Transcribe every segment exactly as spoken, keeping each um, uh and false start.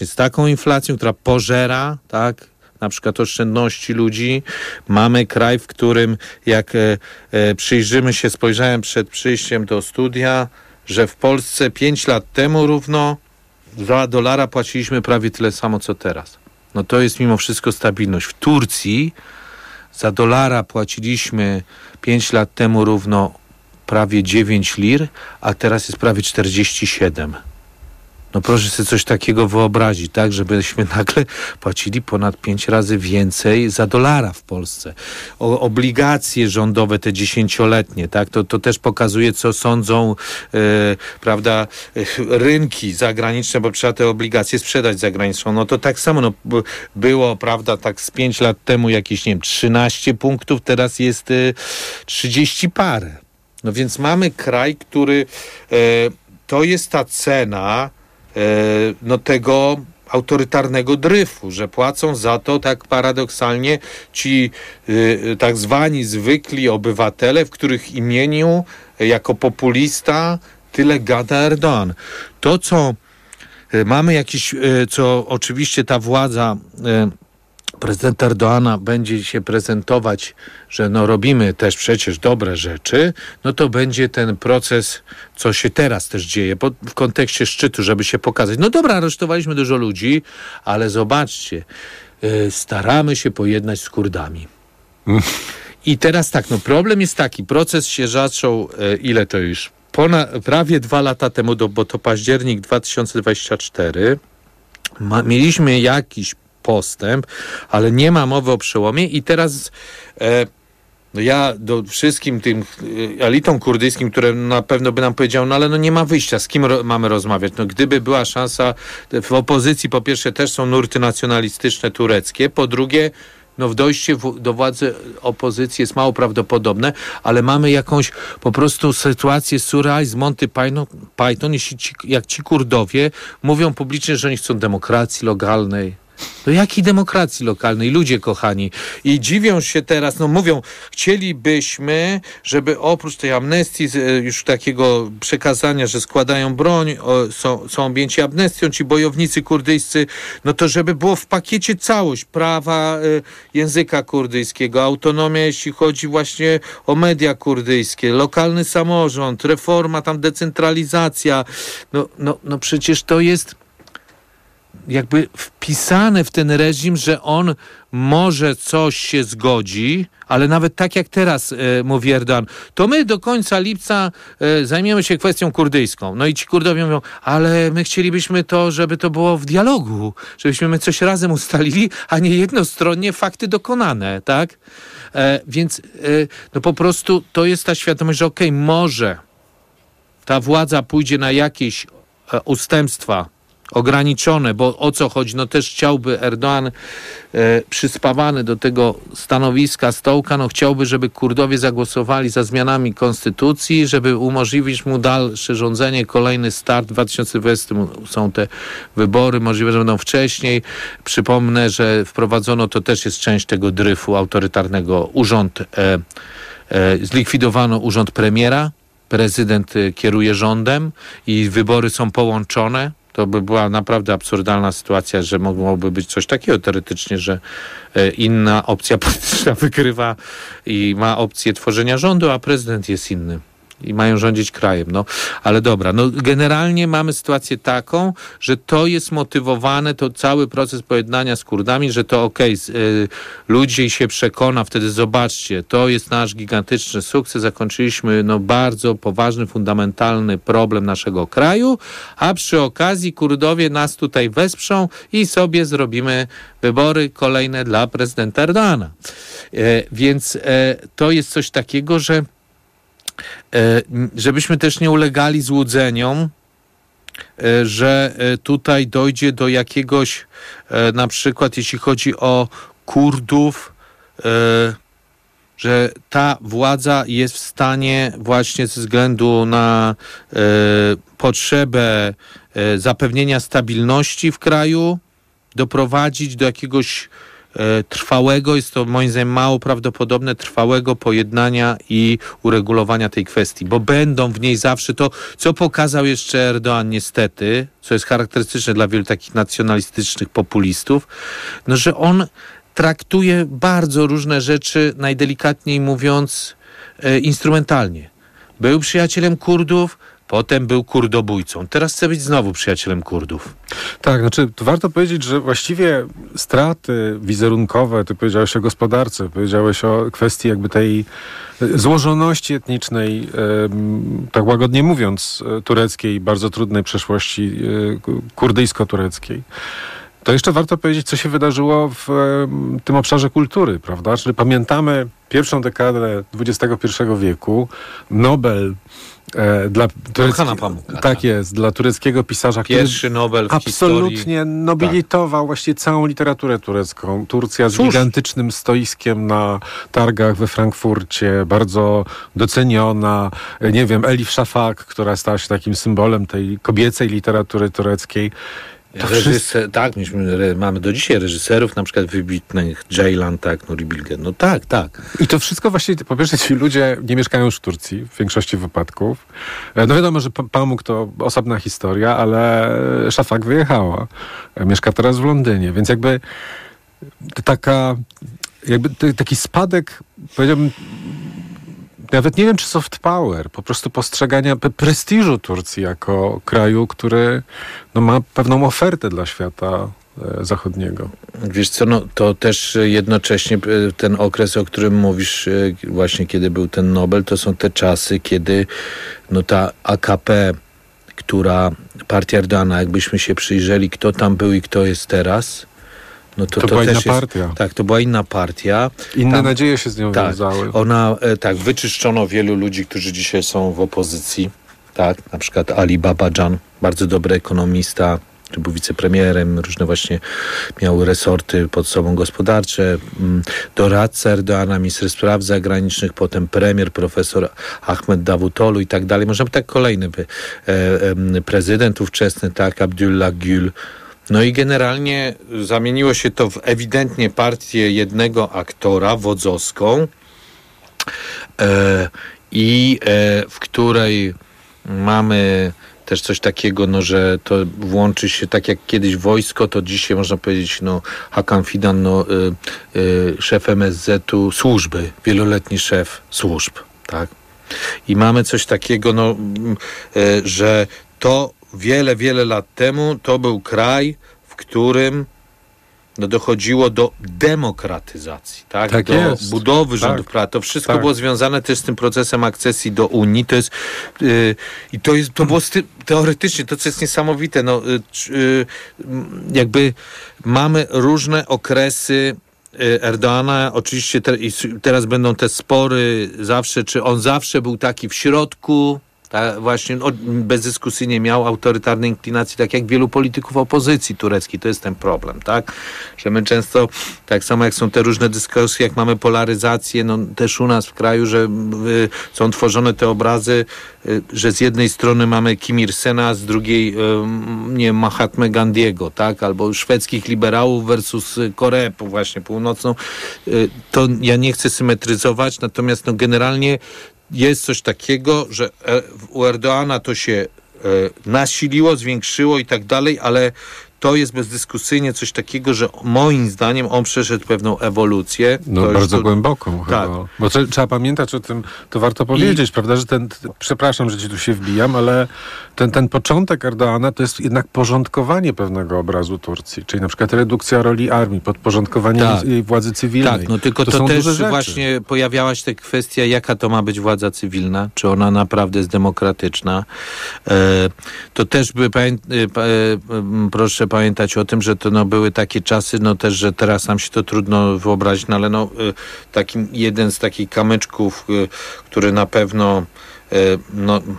z taką inflacją, która pożera, tak, na przykład oszczędności ludzi. Mamy kraj, w którym jak e, e, przyjrzymy się, spojrzałem przed przyjściem do studia, że w Polsce pięć lat temu równo za dolara płaciliśmy prawie tyle samo, co teraz. No to jest mimo wszystko stabilność. W Turcji za dolara płaciliśmy pięć lat temu równo prawie dziewięć lir, a teraz jest prawie czterdzieści siedem. No proszę sobie coś takiego wyobrazić, tak, żebyśmy nagle płacili ponad pięć razy więcej za dolara w Polsce. O, obligacje rządowe, te dziesięcioletnie, tak, to, to też pokazuje, co sądzą, e, prawda, e, rynki zagraniczne, bo trzeba te obligacje sprzedać zagraniczną. No to tak samo, no, b- było, prawda, tak z pięć lat temu jakieś, nie wiem, trzynaście punktów, teraz jest e, trzydzieści parę. No więc mamy kraj, który, e, to jest ta cena, no tego autorytarnego dryfu, że płacą za to tak paradoksalnie ci y, tak zwani zwykli obywatele, w których imieniu jako populista tyle gada Erdoğan. To, co y, mamy jakiś, y, co oczywiście ta władza y, prezydenta Erdoğana będzie się prezentować, że no robimy też przecież dobre rzeczy, no to będzie ten proces, co się teraz też dzieje, bo w kontekście szczytu, żeby się pokazać. No dobra, aresztowaliśmy dużo ludzi, ale zobaczcie, yy, staramy się pojednać z Kurdami. Mm. I teraz tak, no problem jest taki, proces się zaczął, yy, ile to już? Ponad, prawie dwa lata temu, do, bo to październik dwa tysiące dwudziesty czwarty, ma, mieliśmy jakiś postęp, ale nie ma mowy o przełomie i teraz e, no ja do wszystkim tym e, elitom kurdyjskim, które na pewno by nam powiedział, no ale no nie ma wyjścia, z kim ro- mamy rozmawiać? No gdyby była szansa, w opozycji po pierwsze też są nurty nacjonalistyczne tureckie, po drugie no w dojście w, do władzy opozycji jest mało prawdopodobne, ale mamy jakąś po prostu sytuację surreal z Monty Python, Python jeśli ci, jak ci Kurdowie mówią publicznie, że oni chcą demokracji lokalnej. No jakiej demokracji lokalnej, ludzie kochani. I dziwią się teraz, no mówią, chcielibyśmy, żeby oprócz tej amnestii, już takiego przekazania, że składają broń, o, są, są objęci amnestią ci bojownicy kurdyjscy, no to żeby było w pakiecie całość prawa y, języka kurdyjskiego, autonomia, jeśli chodzi właśnie o media kurdyjskie, lokalny samorząd, reforma, tam decentralizacja. No, no, no przecież to jest jakby wpisane w ten reżim, że on może coś się zgodzi, ale nawet tak jak teraz e, mówi Erdoğan, to my do końca lipca e, zajmiemy się kwestią kurdyjską. No i ci Kurdowie mówią, ale my chcielibyśmy to, żeby to było w dialogu, żebyśmy my coś razem ustalili, a nie jednostronnie fakty dokonane, tak? E, więc e, no po prostu to jest ta świadomość, że okej, okay, może ta władza pójdzie na jakieś e, ustępstwa ograniczone, bo o co chodzi? No też chciałby Erdoğan e, przyspawany do tego stanowiska stołka, no chciałby, żeby Kurdowie zagłosowali za zmianami konstytucji, żeby umożliwić mu dalsze rządzenie, kolejny start. W dwa tysiące dwudziestym są te wybory, możliwe, że będą wcześniej. Przypomnę, że wprowadzono, to też jest część tego dryfu autorytarnego, urząd, e, e, zlikwidowano urząd premiera, prezydent e, kieruje rządem i wybory są połączone. To by była naprawdę absurdalna sytuacja, że mogłoby być coś takiego teoretycznie, że inna opcja polityczna wygrywa i ma opcję tworzenia rządu, a prezydent jest inny. I mają rządzić krajem. No, ale dobra, no generalnie mamy sytuację taką, że to jest motywowane, to cały proces pojednania z Kurdami, że to okej, okay, y, ludzi się przekona, wtedy zobaczcie, to jest nasz gigantyczny sukces, zakończyliśmy no bardzo poważny, fundamentalny problem naszego kraju, a przy okazji Kurdowie nas tutaj wesprzą i sobie zrobimy wybory kolejne dla prezydenta Erdoğana. Y, więc y, to jest coś takiego, że żebyśmy też nie ulegali złudzeniom, że tutaj dojdzie do jakiegoś, na przykład jeśli chodzi o Kurdów, że ta władza jest w stanie właśnie ze względu na potrzebę zapewnienia stabilności w kraju doprowadzić do jakiegoś e, trwałego, jest to moim zdaniem mało prawdopodobne, trwałego pojednania i uregulowania tej kwestii, bo będą w niej zawsze to, co pokazał jeszcze Erdoğan niestety, co jest charakterystyczne dla wielu takich nacjonalistycznych populistów, no że on traktuje bardzo różne rzeczy, najdelikatniej mówiąc, e, instrumentalnie. Był przyjacielem Kurdów, potem był kurdobójcą. Teraz chce być znowu przyjacielem Kurdów. Tak, znaczy to warto powiedzieć, że właściwie straty wizerunkowe, ty powiedziałeś o gospodarce, powiedziałeś o kwestii jakby tej złożoności etnicznej, tak łagodnie mówiąc, tureckiej, bardzo trudnej przeszłości kurdyjsko-tureckiej. To jeszcze warto powiedzieć, co się wydarzyło w tym obszarze kultury, prawda? Czyli pamiętamy pierwszą dekadę dwudziestego pierwszego wieku, Nobel e, dla tureckiego, Pamuka, tak, tak jest, dla tureckiego pisarza, pierwszy który Nobel w absolutnie historii. nobilitował tak. właściwie całą literaturę turecką. Turcja z Cóż. gigantycznym stoiskiem na targach we Frankfurcie, bardzo doceniona. Nie wiem, Elif Shafak, która stała się takim symbolem tej kobiecej literatury tureckiej. Reżyser, tak, myśmy, re, mamy do dzisiaj reżyserów, na przykład wybitnych Ceylan, tak, Nuri Bilge, no tak, tak. I to wszystko właściwie, po pierwsze ci ludzie nie mieszkają już w Turcji, w większości wypadków. No wiadomo, że Pamuk to osobna historia, ale Szafak wyjechała. Mieszka teraz w Londynie, więc jakby taka, jakby t- taki spadek, powiedziałbym, nawet nie wiem, czy soft power, po prostu postrzegania pe- prestiżu Turcji jako kraju, który no, ma pewną ofertę dla świata e, zachodniego. Wiesz co, no to też jednocześnie ten okres, o którym mówisz, właśnie kiedy był ten Nobel, to są te czasy, kiedy no ta A K P, która, partia Erdoğana, jakbyśmy się przyjrzeli, kto tam był i kto jest teraz, no to, to, to to była też inna jest, partia. Tak, to była inna partia. Inne tam, nadzieje się z nią tak, wiązały. Ona, e, tak, wyczyszczono wielu ludzi, którzy dzisiaj są w opozycji. Tak, na przykład Ali Babacan, bardzo dobry ekonomista, który był wicepremierem, różne właśnie miał resorty pod sobą gospodarcze, doradca Erdoğana, minister spraw zagranicznych, potem premier, profesor Ahmed Davutoglu i tak dalej. Możemy tak kolejny by, e, e, prezydent ówczesny, tak, Abdullah Gül. No i generalnie zamieniło się to w ewidentnie partię jednego aktora, wodzowską, e, i e, w której mamy też coś takiego, no, że to włączy się, tak jak kiedyś wojsko, to dzisiaj można powiedzieć, no, Hakan Fidan, no, y, y, szef M S Z-u służby, wieloletni szef służb, tak? I mamy coś takiego, no, y, że to wiele, wiele lat temu to był kraj, w którym no, dochodziło do demokratyzacji, tak? Tak do jest. budowy rządów Tak. prawa. To wszystko Tak. było związane też z tym procesem akcesji do Unii. To jest, yy, i to jest, to było sty- teoretycznie, to co jest niesamowite, no, yy, yy, jakby mamy różne okresy Erdoğana, oczywiście te, i teraz będą te spory zawsze, czy on zawsze był taki w środku, tak, właśnie no, bezdyskusyjnie miał autorytarne inklinacje, tak jak wielu polityków opozycji tureckiej. To jest ten problem, tak? Że my często, tak samo jak są te różne dyskusje, jak mamy polaryzację, no też u nas w kraju, że y, są tworzone te obrazy, y, że z jednej strony mamy Kim Il-sena, a z drugiej y, nie wiem, Mahatmę Gandiego, tak? Albo szwedzkich liberałów versus Koreę właśnie północną. Y, to ja nie chcę symetryzować, natomiast no generalnie jest coś takiego, że u Erdoğana to się e, nasiliło, zwiększyło i tak dalej, ale to jest bezdyskusyjnie coś takiego, że moim zdaniem on przeszedł pewną ewolucję. No to bardzo to... głęboką tak. chyba. Bo tre- trzeba pamiętać o tym, to warto powiedzieć, I... prawda, że ten, t- przepraszam, że ci tu się wbijam, ale ten, ten początek Erdoğana to jest jednak porządkowanie pewnego obrazu Turcji, czyli na przykład redukcja roli armii, podporządkowanie tak. jej władzy cywilnej. Tak, no tylko to, to też właśnie pojawiała się ta kwestia, jaka to ma być władza cywilna, czy ona naprawdę jest demokratyczna. E, to też by, pamię- e, e, proszę pamiętać o tym, że to no, były takie czasy, no też, że teraz nam się to trudno wyobrazić, no ale no, y, takim, jeden z takich kamyczków, y, który na pewno y, no,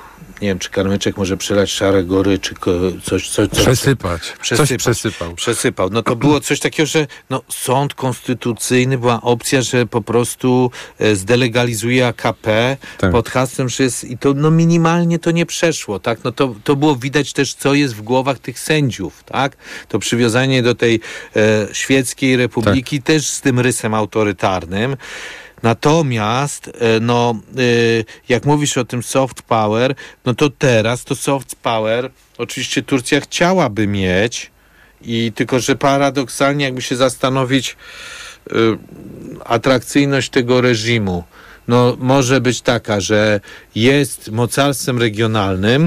nie wiem, czy Karmyczek może przelać szare gory, czy coś, coś, coś przesypać. przesypać. Coś przesypał. Przesypał. No to było coś takiego, że no, sąd konstytucyjny, była opcja, że po prostu e, zdelegalizuje A K P tak. pod hasłem, że jest, i to no minimalnie to nie przeszło, tak? No to, to było widać też, co jest w głowach tych sędziów, tak? To przywiązanie do tej e, świeckiej republiki tak. też z tym rysem autorytarnym. Natomiast, no, jak mówisz o tym soft power, no to teraz to soft power oczywiście Turcja chciałaby mieć, i tylko że paradoksalnie jakby się zastanowić, atrakcyjność tego reżimu, no może być taka, że jest mocarstwem regionalnym,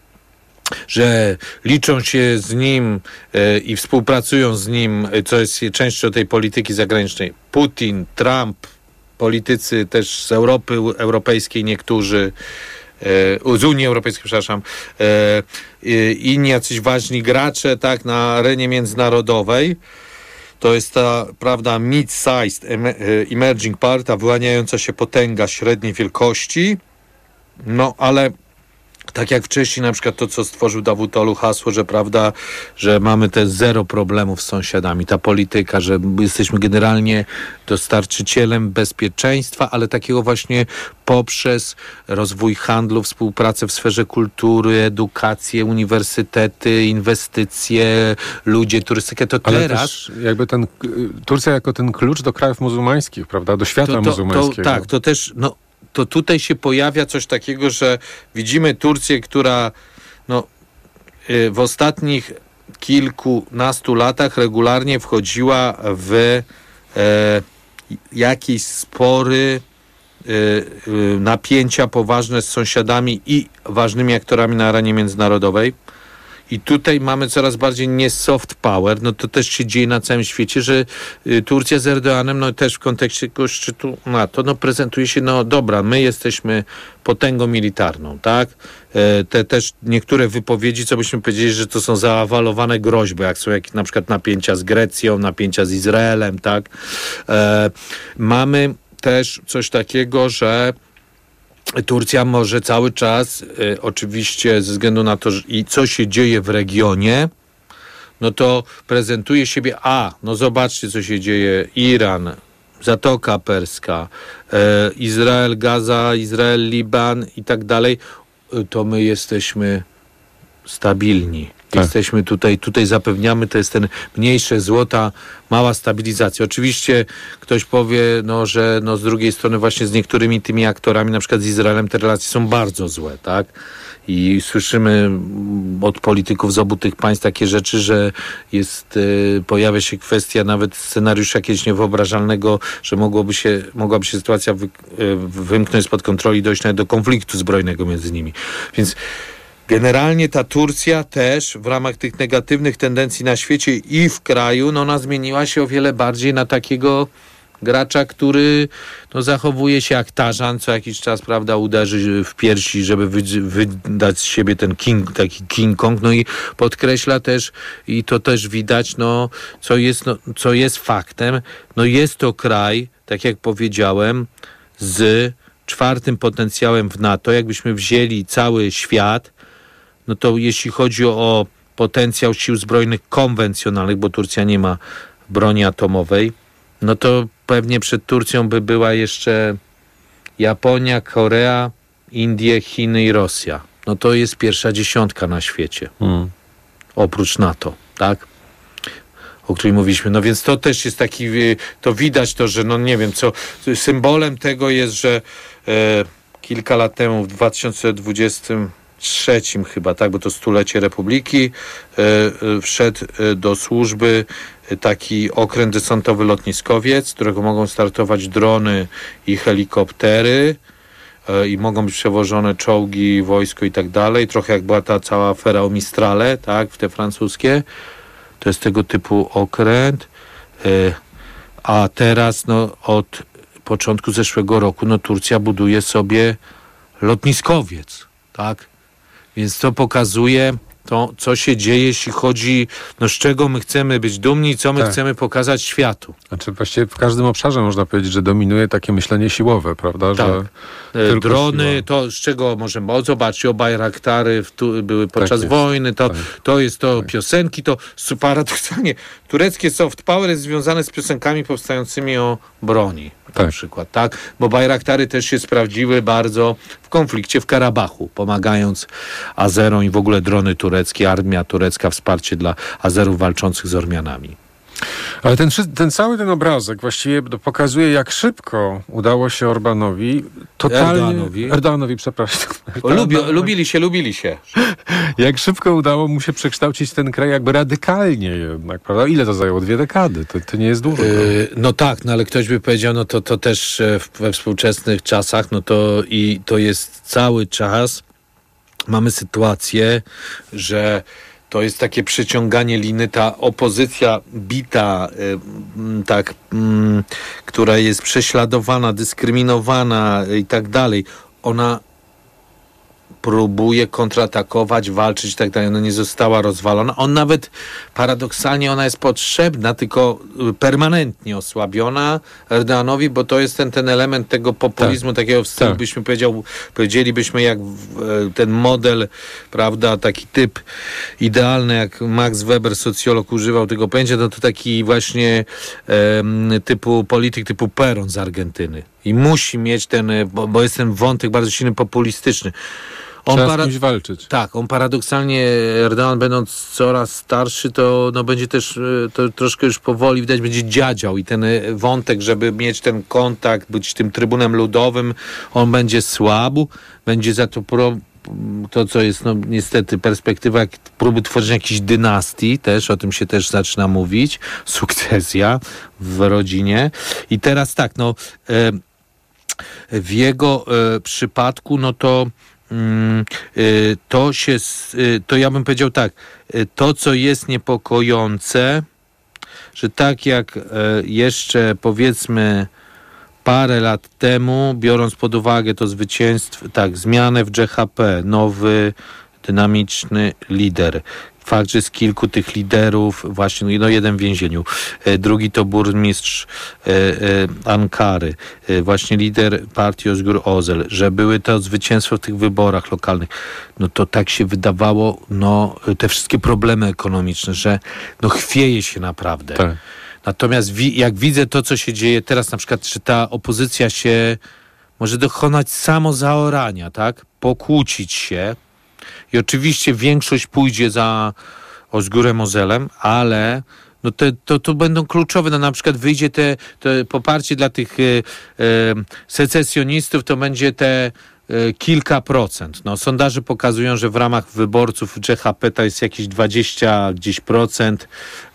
że liczą się z nim e, i współpracują z nim, co jest częścią tej polityki zagranicznej, Putin, Trump, politycy też z Europy Europejskiej, niektórzy, e, z Unii Europejskiej, przepraszam, e, e, inni jacyś ważni gracze, tak, na arenie międzynarodowej. To jest ta, prawda, mid-sized emerging power, ta wyłaniająca się potęga średniej wielkości. No, ale tak jak wcześniej, na przykład to, co stworzył Davutoglu, hasło, że prawda, że mamy te zero problemów z sąsiadami, ta polityka, że jesteśmy generalnie dostarczycielem bezpieczeństwa, ale takiego właśnie poprzez rozwój handlu, współpracę w sferze kultury, edukację, uniwersytety, inwestycje, ludzie, turystykę, to ale teraz... też jakby ten, Turcja jako ten klucz do krajów muzułmańskich, prawda, do świata to, to, muzułmańskiego. To, tak, to też, no, to tutaj się pojawia coś takiego, że widzimy Turcję, która no, w ostatnich kilkunastu latach regularnie wchodziła w e, jakieś spory, e, napięcia poważne z sąsiadami i ważnymi aktorami na arenie międzynarodowej. I tutaj mamy coraz bardziej nie soft power, no to też się dzieje na całym świecie, że y, Turcja z Erdoğanem, no też w kontekście tego szczytu NATO, no prezentuje się, no dobra, my jesteśmy potęgą militarną, tak? E, te też niektóre wypowiedzi, co byśmy powiedzieli, że to są zaawalowane groźby, jak są jakieś na przykład napięcia z Grecją, napięcia z Izraelem, tak? E, mamy też coś takiego, że Turcja może cały czas, y, oczywiście ze względu na to, że, i co się dzieje w regionie, no to prezentuje siebie, a, no zobaczcie, co się dzieje, Iran, Zatoka Perska, y, Izrael, Gaza, Izrael, Liban i tak dalej, y, to my jesteśmy stabilni. Tak. Jesteśmy tutaj, tutaj zapewniamy, to jest ten mniejsze złota, mała stabilizacja. Oczywiście ktoś powie, no, że no, z drugiej strony właśnie z niektórymi tymi aktorami, na przykład z Izraelem, te relacje są bardzo złe, tak? I słyszymy od polityków z obu tych państw takie rzeczy, że jest, y, pojawia się kwestia nawet scenariusza jakiegoś niewyobrażalnego, że mogłoby się, mogłaby się sytuacja wy, y, wymknąć spod kontroli i dojść nawet do konfliktu zbrojnego między nimi. Więc generalnie ta Turcja też w ramach tych negatywnych tendencji na świecie i w kraju, no ona zmieniła się o wiele bardziej na takiego gracza, który no, zachowuje się jak tarzan, co jakiś czas, prawda, uderzy w piersi, żeby wy, wydać z siebie ten king, taki King Kong, no i podkreśla też, i to też widać, no, co jest, no, co jest faktem, no jest to kraj, tak jak powiedziałem, z czwartym potencjałem w NATO. Jakbyśmy wzięli cały świat, no to jeśli chodzi o potencjał sił zbrojnych konwencjonalnych, bo Turcja nie ma broni atomowej, no to pewnie przed Turcją by była jeszcze Japonia, Korea, Indie, Chiny i Rosja. No to jest pierwsza dziesiątka na świecie. Hmm. Oprócz NATO, tak? O której mówiliśmy. No więc to też jest taki, to widać to, że no nie wiem, co symbolem tego jest, że e, kilka lat temu, w dwa tysiące dwudziestym trzecim chyba, tak, bo to stulecie Republiki, e, e, wszedł e, do służby taki okręt desantowy lotniskowiec, z którego mogą startować drony i helikoptery e, i mogą być przewożone czołgi, wojsko i tak dalej. Trochę jak była ta cała afera o Mistrale, tak, w te francuskie. To jest tego typu okręt. E, a teraz, no, od początku zeszłego roku, no, Turcja buduje sobie lotniskowiec, tak. Więc to pokazuje to, co się dzieje, jeśli chodzi, no z czego my chcemy być dumni i co my tak. chcemy pokazać światu. Znaczy właściwie w każdym obszarze można powiedzieć, że dominuje takie myślenie siłowe, prawda? Tak. Że Drony, siła. to z czego możemy, o zobaczcie, o Bajraktary tu były podczas jest. wojny, to, Tak. to jest to Tak. piosenki, to paradoksalnie tureckie soft power jest związane z piosenkami powstającymi o broni. Na Tak. przykład, tak? Bo Bajraktary też się sprawdziły bardzo w konflikcie w Karabachu, pomagając Azerom i w ogóle drony tureckie, armia turecka, wsparcie dla Azerów walczących z Ormianami. Ale ten, ten cały ten obrazek właściwie pokazuje, jak szybko udało się Orbanowi totalnie... Erdoganowi. Erdoganowi, przepraszam. O, lubi, lubili się, lubili się. Jak szybko udało mu się przekształcić ten kraj jakby radykalnie jednak, prawda? Ile to zajęło? Dwie dekady. To, to nie jest dużo. Yy, no tak, no ale ktoś by powiedział, no to, to też we współczesnych czasach, no to i to jest cały czas. Mamy sytuację, że to jest takie przeciąganie liny, ta opozycja bita, y, tak, y, która jest prześladowana, dyskryminowana i tak dalej, ona próbuje kontratakować, walczyć i tak dalej. Ona nie została rozwalona. On nawet, paradoksalnie, ona jest potrzebna, tylko permanentnie osłabiona Erdoganowi, bo to jest ten, ten element tego populizmu, tak. takiego w stylu, tak. byśmy powiedział, powiedzielibyśmy, jak w, ten model, prawda, taki typ idealny, jak Max Weber, socjolog, używał tego pojęcia, no to taki właśnie um, typu polityk, typu Peron z Argentyny. I musi mieć ten, bo, bo jest ten wątek bardzo silny, populistyczny. On Trzeba para- z kimś walczyć. Tak, on paradoksalnie, Erdogan będąc coraz starszy, to no, będzie też to troszkę już powoli widać, będzie dziadział i ten wątek, żeby mieć ten kontakt, być tym trybunem ludowym, on będzie słabł, będzie za to pro, to, co jest no, niestety perspektywa jak próby tworzenia jakiejś dynastii, też o tym się też zaczyna mówić, sukcesja w rodzinie. I teraz tak, no e, w jego e, przypadku, no to to się, to ja bym powiedział tak, to co jest niepokojące, że tak jak jeszcze powiedzmy parę lat temu, biorąc pod uwagę to zwycięstwo, tak, zmianę w G H P, nowy, dynamiczny lider. Fakt, że z kilku tych liderów, właśnie, no jeden w więzieniu, drugi to burmistrz e, e, Ankary, e, właśnie lider partii Özgür Özel, że były to zwycięstwo w tych wyborach lokalnych, no to tak się wydawało, no te wszystkie problemy ekonomiczne, że no chwieje się naprawdę. Tak. Natomiast wi- jak widzę to, co się dzieje teraz, na przykład, czy ta opozycja się może dokonać samozaorania, tak? Pokłócić się, i oczywiście większość pójdzie za Özgürem Özelem, ale no te, to, to będą kluczowe. No na przykład wyjdzie te, te poparcie dla tych e, e, secesjonistów, to będzie te e, kilka procent. No, sondaże pokazują, że w ramach wyborców G H P to jest jakieś dwadzieścia gdzieś procent,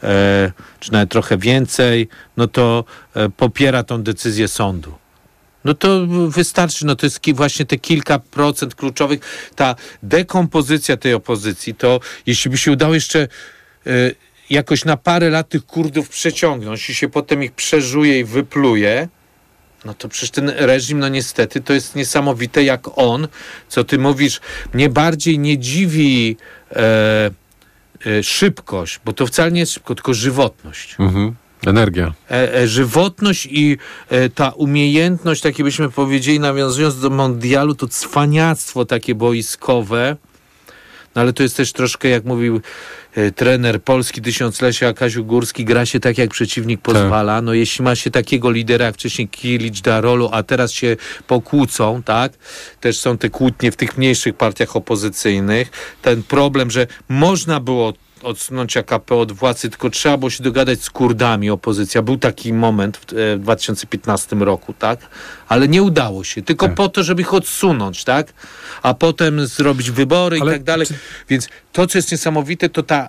e, czy nawet trochę więcej, no to e, popiera tą decyzję sądu. No to wystarczy, no to jest ki- właśnie te kilka procent kluczowych. Ta dekompozycja tej opozycji, to jeśli by się udało jeszcze y, jakoś na parę lat tych Kurdów przeciągnąć i się potem ich przeżuje i wypluje, no to przecież ten reżim, no niestety, to jest niesamowite jak on, co ty mówisz, mnie bardziej nie dziwi e, e, szybkość, bo to wcale nie jest szybko, tylko żywotność. Mhm. Energia. E, e, żywotność i e, ta umiejętność, takie byśmy powiedzieli, nawiązując do mundialu, to cwaniactwo takie boiskowe, no ale to jest też troszkę, jak mówił e, trener Polski Tysiąclecia Kaziu Górski, gra się tak, jak przeciwnik pozwala. Tak. No jeśli ma się takiego lidera, jak wcześniej Kilicz, Darolu, a teraz się pokłócą, tak? Też są te kłótnie w tych mniejszych partiach opozycyjnych. Ten problem, że można było odsunąć A K P od władzy, tylko trzeba było się dogadać z Kurdami, opozycja. Był taki moment w, w dwa tysiące piętnastym roku, tak? Ale nie udało się. Tylko tak. po to, żeby ich odsunąć, tak? A potem zrobić wybory Ale i tak dalej. Czy... Więc to, co jest niesamowite, to ta,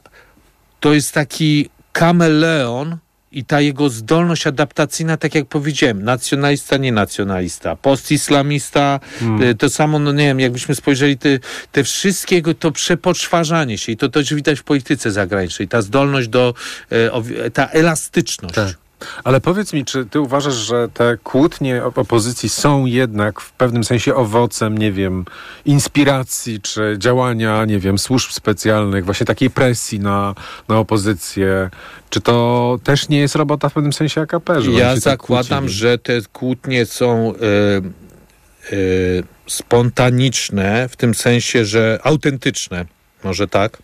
to jest taki kameleon i ta jego zdolność adaptacyjna, tak jak powiedziałem, nacjonalista, nie nacjonalista, postislamista, hmm. to samo, no nie wiem, jakbyśmy spojrzeli, te, te wszystkiego, to przepoczwarzanie się i to też widać w polityce zagranicznej, ta zdolność do, ta elastyczność. Tak. Ale powiedz mi, czy ty uważasz, że te kłótnie opozycji są jednak w pewnym sensie owocem, nie wiem, inspiracji, czy działania, nie wiem, służb specjalnych, właśnie takiej presji na, na opozycję? Czy to też nie jest robota w pewnym sensie A K P? Ja zakładam, tak że te kłótnie są y, y, spontaniczne, w tym sensie, że autentyczne, może tak,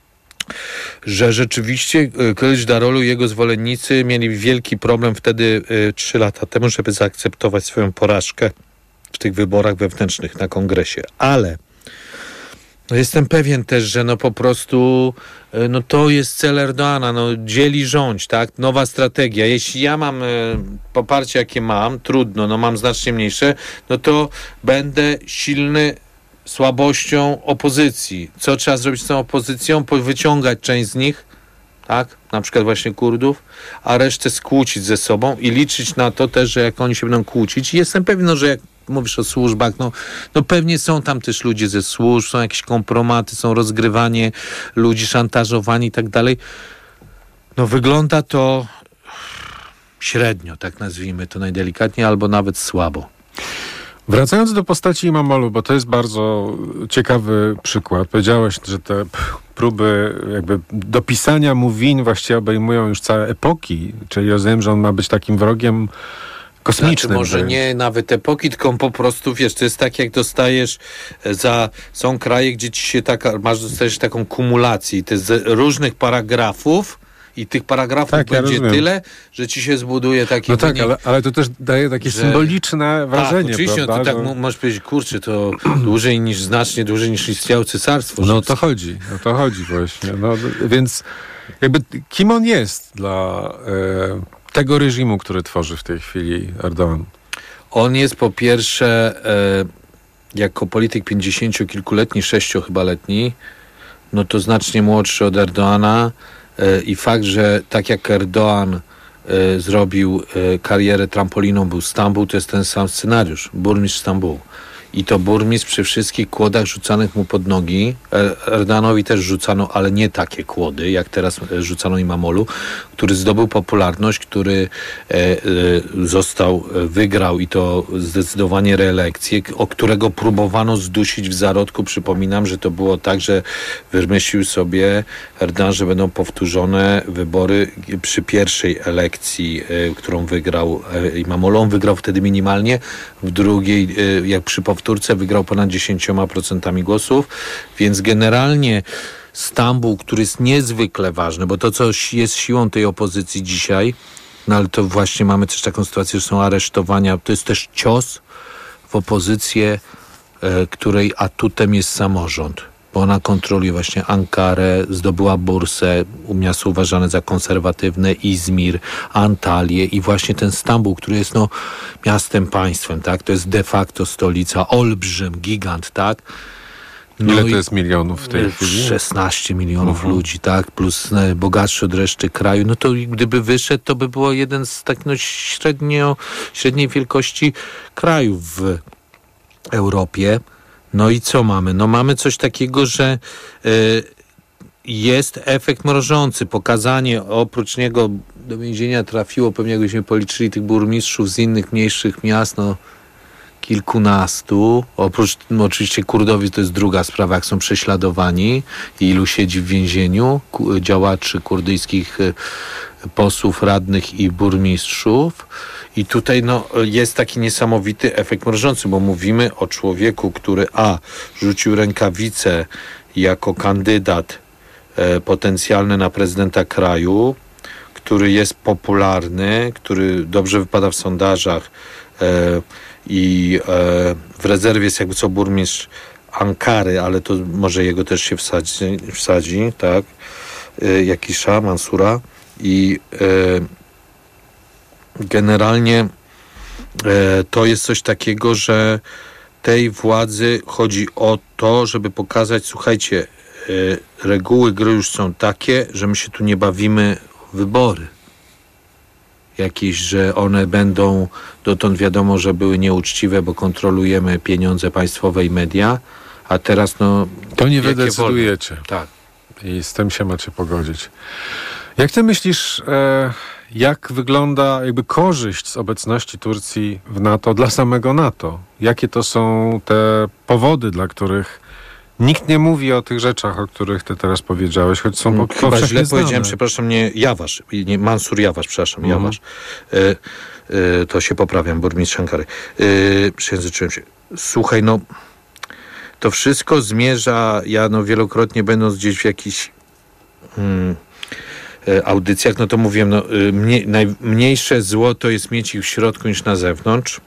że rzeczywiście Koleś Darolu i jego zwolennicy mieli wielki problem wtedy trzy lata temu, żeby zaakceptować swoją porażkę w tych wyborach wewnętrznych na kongresie. Ale no jestem pewien też, że no po prostu no to jest cel Erdoana, no dzieli rządź, tak? Nowa strategia. Jeśli ja mam e, poparcie, jakie mam, trudno, no mam znacznie mniejsze, no to będę silny słabością opozycji. Co trzeba zrobić z tą opozycją? Wyciągać część z nich, tak? Na przykład właśnie Kurdów, a resztę skłócić ze sobą i liczyć na to też, że jak oni się będą kłócić. I jestem pewien, no, że jak mówisz o służbach, no, no pewnie są tam też ludzie ze służb, są jakieś kompromaty, są rozgrywanie ludzi, szantażowani i tak dalej. No wygląda to średnio, tak nazwijmy to najdelikatniej, albo nawet słabo. Wracając do postaci Imamoglu, bo to jest bardzo ciekawy przykład. Powiedziałeś, że te próby jakby dopisania mu win właściwie obejmują już całe epoki, czyli rozumiem, że on ma być takim wrogiem kosmicznym. Znaczy, może wręcz. nie nawet epoki, tylko po prostu, wiesz, to jest tak, jak dostajesz za... Są kraje, gdzie ci się taka... Masz, dostajesz taką kumulację to z różnych paragrafów i tych paragrafów tak, będzie ja tyle, że ci się zbuduje taki No tak, wynik, ale, ale to też daje takie że... symboliczne wrażenie, tak, oczywiście, prawda? No to tak że... możesz powiedzieć, kurczę, to dłużej niż, znacznie dłużej niż istniało cesarstwo. No to chodzi, no to chodzi właśnie. No, więc jakby kim on jest dla e, tego reżimu, który tworzy w tej chwili Erdoğan? On jest po pierwsze e, jako polityk pięćdziesięciokilkuletni, sześcio chyba letni, no to znacznie młodszy od Erdoğana e, i fakt, że tak jak Erdoğan e, zrobił e, karierę trampoliną, był Stambuł, to jest ten sam scenariusz, burmistrz Stambułu. I to burmistrz przy wszystkich kłodach rzucanych mu pod nogi. Erdoğanowi też rzucano, ale nie takie kłody, jak teraz rzucano Imamoglu, który zdobył popularność, który e, e, został, wygrał i to zdecydowanie reelekcję, o którego próbowano zdusić w zarodku. Przypominam, że to było tak, że wymyślił sobie Erdoğan, że będą powtórzone wybory przy pierwszej elekcji, e, którą wygrał e, Imamoglu. On wygrał wtedy minimalnie, w drugiej, e, jak przy powtórce, wygrał ponad dziesięć procent głosów, więc generalnie Stambuł, który jest niezwykle ważny, bo to, co jest siłą tej opozycji dzisiaj, no ale to właśnie mamy też taką sytuację, że są aresztowania, to jest też cios w opozycję, e, której atutem jest samorząd, bo ona kontroluje właśnie Ankarę, zdobyła bursę, miasto uważane za konserwatywne, Izmir, Antalię i właśnie ten Stambuł, który jest no miastem państwem, tak? To jest de facto stolica, olbrzym, gigant, tak? No ile to jest milionów w tej chwili? szesnaście milionów uh-huh. ludzi, tak? Plus no, bogatszy od reszty kraju. No to gdyby wyszedł, to by było jeden z tak no średnio, średniej wielkości krajów w Europie. No i co mamy? No mamy coś takiego, że y, jest efekt mrożący. Pokazanie, oprócz niego do więzienia trafiło, pewnie jakbyśmy policzyli tych burmistrzów z innych mniejszych miast, no kilkunastu. Oprócz, no, oczywiście Kurdowie to jest druga sprawa, jak są prześladowani i ilu siedzi w więzieniu, ku, działaczy kurdyjskich y, posłów, radnych i burmistrzów. I tutaj no, jest taki niesamowity efekt mrożący, bo mówimy o człowieku, który a. rzucił rękawice jako kandydat e, potencjalny na prezydenta kraju, który jest popularny, który dobrze wypada w sondażach e, i e, w rezerwie jest jakby co burmistrz Ankary, ale to może jego też się wsadzi, wsadzi tak, e, Jakisza Mansura i e, generalnie e, to jest coś takiego, że tej władzy chodzi o to, żeby pokazać, słuchajcie, e, reguły gry już są takie, że my się tu nie bawimy w wybory. Jakieś, że one będą, dotąd wiadomo, że były nieuczciwe, bo kontrolujemy pieniądze państwowe i media, a teraz no... To nie wy decydujecie. Tak. I z tym się macie pogodzić. Jak ty myślisz, e, jak wygląda jakby korzyść z obecności Turcji w NATO dla samego NATO? Jakie to są te powody, dla których nikt nie mówi o tych rzeczach, o których ty teraz powiedziałeś, choć są hmm, powszechnie Chyba źle znane. powiedziałem, przepraszam, nie Jawasz, nie Mansur Jawasz, przepraszam, mhm. Jawasz. E, e, to się poprawiam, burmistrz Ankary. E, przejęzyczyłem się. Słuchaj, no to wszystko zmierza, ja no wielokrotnie będąc gdzieś w jakichś hmm, audycjach, no to mówiłem, no, mniej, najmniejsze zło to jest mieć ich w środku niż na zewnątrz,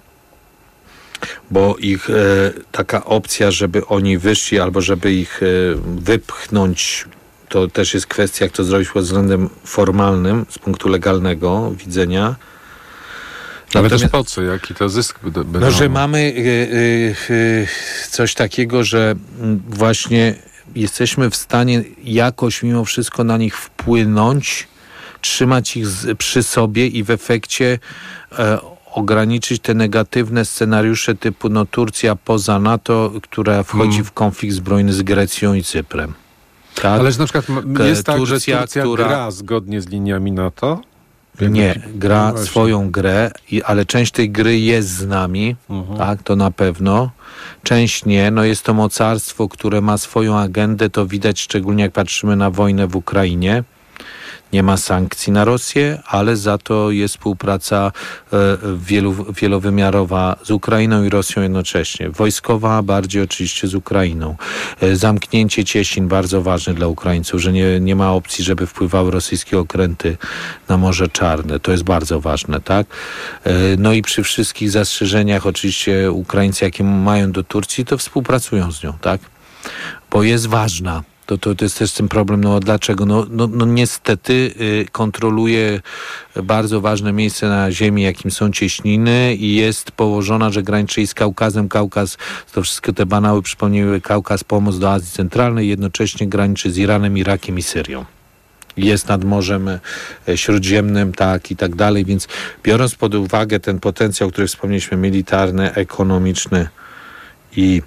bo ich e, taka opcja, żeby oni wyszli albo żeby ich e, wypchnąć, to też jest kwestia, jak to zrobić pod względem formalnym, z punktu legalnego widzenia. Ale Natomiast, też po co? Jaki to zysk będzie? No, że mamy y, y, y, coś takiego, że właśnie jesteśmy w stanie jakoś mimo wszystko na nich wpłynąć, trzymać ich z, przy sobie i w efekcie e, ograniczyć te negatywne scenariusze typu no, Turcja poza NATO, która wchodzi hmm. w konflikt zbrojny z Grecją i Cyprem. Tak? Ale że na przykład jest tak, Turcja, że Turcja która gra zgodnie z liniami NATO? Nie, gra no swoją grę, i, ale część tej gry jest z nami, uh-huh. tak, to na pewno. Część nie, no jest to mocarstwo, które ma swoją agendę, to widać szczególnie jak patrzymy na wojnę w Ukrainie. Nie ma sankcji na Rosję, ale za to jest współpraca e, wielu, wielowymiarowa z Ukrainą i Rosją jednocześnie. Wojskowa bardziej oczywiście z Ukrainą. E, zamknięcie cieśnin bardzo ważne dla Ukraińców, że nie, nie ma opcji, żeby wpływały rosyjskie okręty na Morze Czarne. To jest bardzo ważne, tak? E, no i przy wszystkich zastrzeżeniach oczywiście Ukraińcy, jakie mają do Turcji, to współpracują z nią, tak? Bo jest ważna. To, to, to jest też ten problem, no dlaczego? No, no, no niestety y, kontroluje bardzo ważne miejsce na ziemi, jakim są cieśniny i jest położona, że graniczy z Kaukazem. Kaukaz, to wszystkie te banały przypomniały Kaukaz, pomoc do Azji Centralnej, jednocześnie graniczy z Iranem, Irakiem i Syrią. Jest nad Morzem Śródziemnym, tak i tak dalej, więc biorąc pod uwagę ten potencjał, który wspomnieliśmy, militarny, ekonomiczny i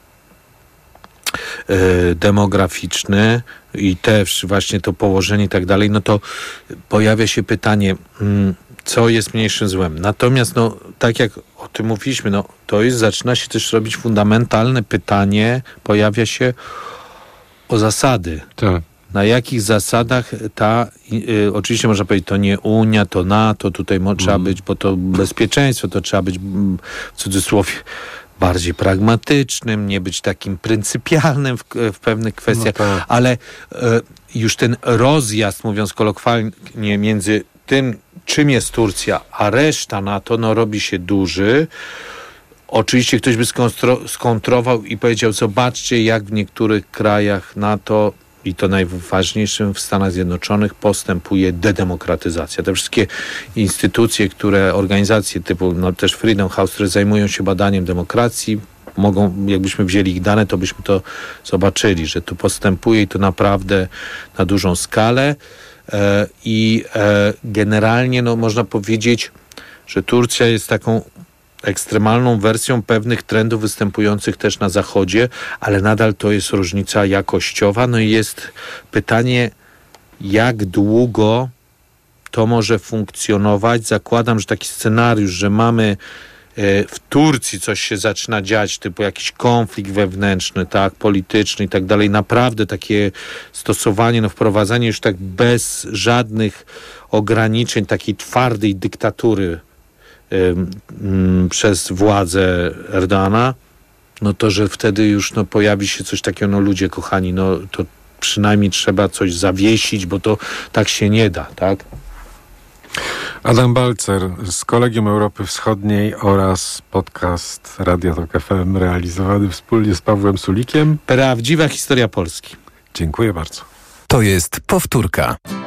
demograficzny i też właśnie to położenie i tak dalej, no to pojawia się pytanie, co jest mniejszym złem. Natomiast no, tak jak o tym mówiliśmy, no, to jest, zaczyna się też robić fundamentalne pytanie, pojawia się o zasady. Tak. Na jakich zasadach ta, y, oczywiście można powiedzieć, to nie Unia, to NATO, tutaj mo- mm. trzeba być, bo to bezpieczeństwo, to trzeba być w cudzysłowie bardziej pragmatycznym, nie być takim pryncypialnym w, w pewnych kwestiach, no tak. ale e, już ten rozjazd, mówiąc kolokwialnie, między tym, czym jest Turcja, a reszta NATO, no robi się duży. Oczywiście ktoś by skontro- skontrował i powiedział, zobaczcie, jak w niektórych krajach NATO i to najważniejszym w Stanach Zjednoczonych postępuje dedemokratyzacja. Te wszystkie instytucje, które, organizacje typu, no też Freedom House, które zajmują się badaniem demokracji, mogą, jakbyśmy wzięli ich dane, to byśmy to zobaczyli, że to postępuje i to naprawdę na dużą skalę e, i e, generalnie no, można powiedzieć, że Turcja jest taką ekstremalną wersją pewnych trendów występujących też na Zachodzie, ale nadal to jest różnica jakościowa. No i jest pytanie, jak długo to może funkcjonować. Zakładam, że taki scenariusz, że mamy w Turcji coś się zaczyna dziać, typu jakiś konflikt wewnętrzny, tak, polityczny i tak dalej. Naprawdę takie stosowanie, no wprowadzanie już tak bez żadnych ograniczeń, takiej twardej dyktatury przez władzę Erdogana, no to, że wtedy już no, pojawi się coś takiego, no ludzie kochani, no to przynajmniej trzeba coś zawiesić, bo to tak się nie da, tak? Adam Balcer z Kolegium Europy Wschodniej oraz podcast Radia Tok F M realizowany wspólnie z Pawłem Sulikiem. Prawdziwa historia Polski. Dziękuję bardzo. To jest powtórka.